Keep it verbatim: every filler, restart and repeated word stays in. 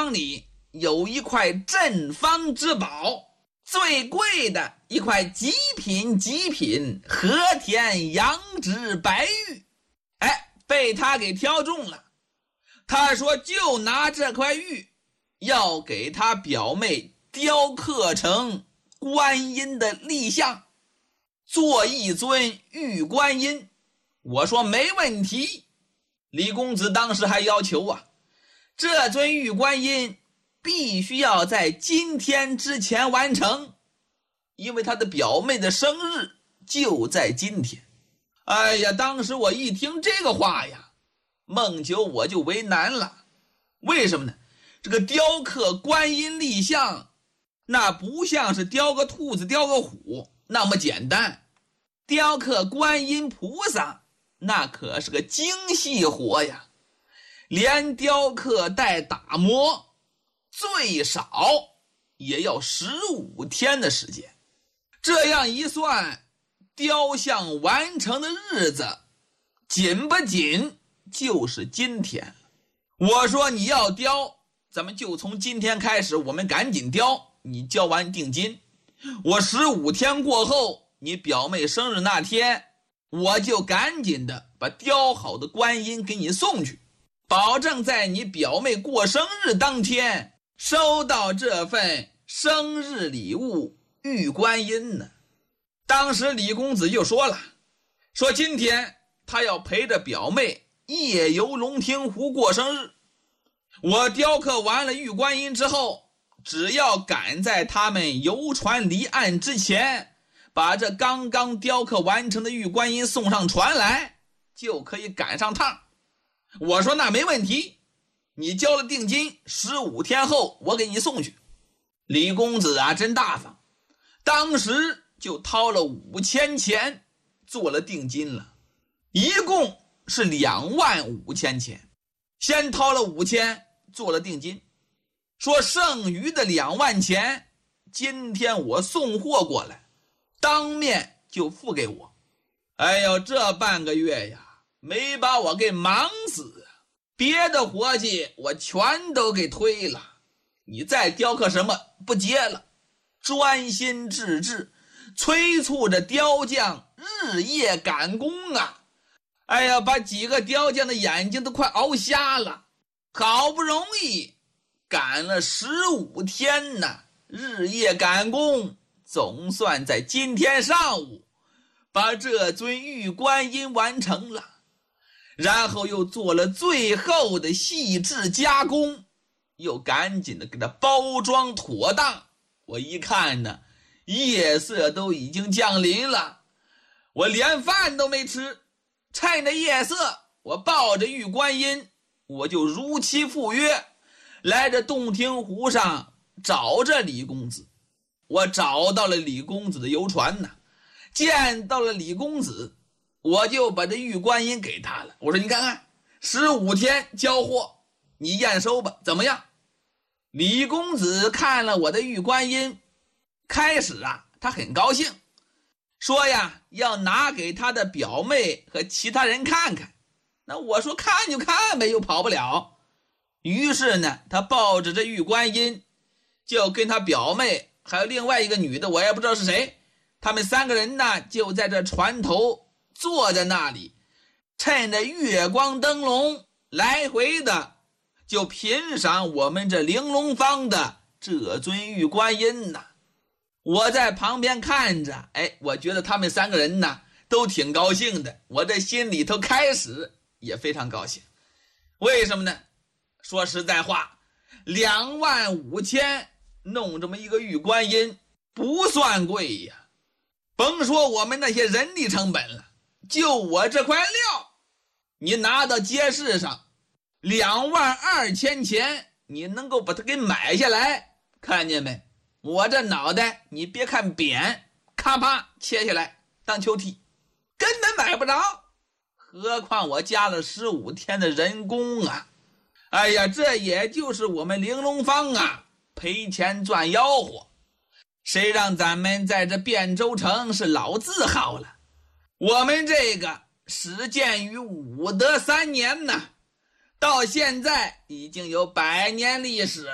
房里有一块镇房之宝，最贵的一块极品极品和田羊脂白玉，哎，被他给挑中了。他说就拿这块玉要给他表妹雕刻成观音的立像，做一尊玉观音。我说没问题。李公子当时还要求啊，这尊玉观音必须要在今天之前完成，因为他的表妹的生日就在今天。哎呀，当时我一听这个话呀，孟九我就为难了。为什么呢？这个雕刻观音立像，那不像是雕个兔子雕个虎那么简单，雕刻观音菩萨那可是个精细活呀，连雕刻带打磨最少也要十五天的时间。这样一算，雕像完成的日子紧不紧就是今天。我说你要雕，咱们就从今天开始，我们赶紧雕，你交完定金，我十五天过后，你表妹生日那天，我就赶紧的把雕好的观音给你送去，保证在你表妹过生日当天收到这份生日礼物玉观音呢。当时李公子就说了，说今天他要陪着表妹夜游龙庭湖过生日，我雕刻完了玉观音之后，只要赶在他们游船离岸之前，把这刚刚雕刻完成的玉观音送上船来，就可以赶上趟。我说那没问题，你交了定金，十五天后我给你送去。李公子啊真大方，当时就掏了五千钱做了定金了，一共是两万五千钱。先掏了五千做了定金，说剩余的两万钱今天我送货过来，当面就付给我。哎呦，这半个月呀，没把我给忙死，别的活计我全都给推了。你再雕刻什么不接了，专心致志催促着雕匠日夜赶工啊。哎呀，把几个雕匠的眼睛都快熬瞎了。好不容易赶了十五天呢，日夜赶工，总算在今天上午把这尊玉观音完成了，然后又做了最后的细致加工，又赶紧的给它包装妥当。我一看呢，夜色都已经降临了，我连饭都没吃，趁着夜色，我抱着玉观音，我就如期赴约，来这洞庭湖上找着李公子。我找到了李公子的游船呢，见到了李公子，我就把这玉观音给他了。我说你看看，十五天交货，你验收吧，怎么样？李公子看了我的玉观音，开始啊他很高兴，说呀要拿给他的表妹和其他人看看。那我说看就看呗，又跑不了。于是呢，他抱着这玉观音，就跟他表妹还有另外一个女的，我也不知道是谁，他们三个人呢就在这船头坐在那里，趁着月光灯笼来回的就品赏我们这玲珑坊的这尊玉观音呐。我在旁边看着，哎，我觉得他们三个人呢都挺高兴的，我这心里头开始也非常高兴。为什么呢？说实在话，两万五千弄这么一个玉观音不算贵呀，甭说我们那些人力成本了，就我这块料，你拿到街市上两万二千钱，你能够把它给买下来，看见没？我这脑袋你别看扁，咔嚓切下来当球踢，根本买不着，何况我加了十五天的人工啊。哎呀，这也就是我们玲珑坊啊赔钱赚吆喝，谁让咱们在这汴州城是老字号了。我们这个始建于武德三年呢，到现在已经有百年历史了。